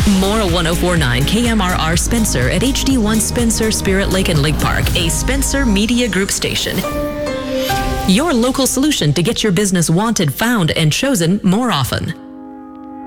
Mora 1049 KMRR Spencer at HD1 Spencer, Spirit Lake and Lake Park, a Spencer Media Group station. Your local solution to get your business wanted, found, and chosen more often.